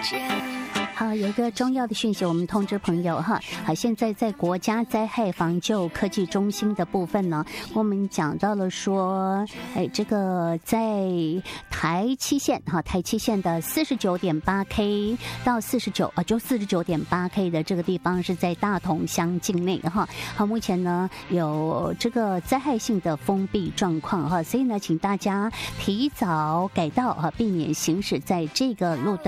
好，有一个重要的讯息，我们通知朋友哈。好，现在在国家灾害防救科技中心的部分呢，我们讲到了说，这个在台七线哈，台七线的49.8K 到49.8K 的这个地方是在大同乡境内哈。好，目前呢有这个灾害性的封闭状况哈，所以呢，请大家提早改道哈，避免行驶在这个路段。